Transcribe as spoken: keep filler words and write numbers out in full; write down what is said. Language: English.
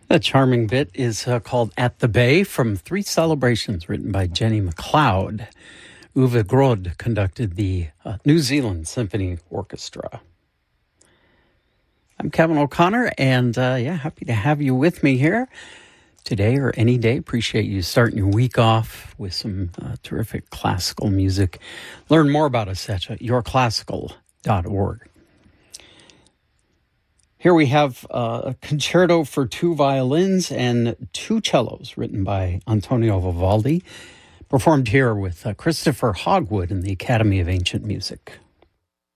A charming bit is uh, called At the Bay from Three Celebrations, written by Jenny MacLeod. Uwe Grod conducted the uh, New Zealand Symphony Orchestra. I'm Kevin O'Connor, and uh, yeah, happy to have you with me here today or any day. Appreciate you starting your week off with some uh, terrific classical music. Learn more about us at your classical dot org. Here we have uh, a concerto for two violins and two cellos written by Antonio Vivaldi, performed here with uh, Christopher Hogwood in the Academy of Ancient Music.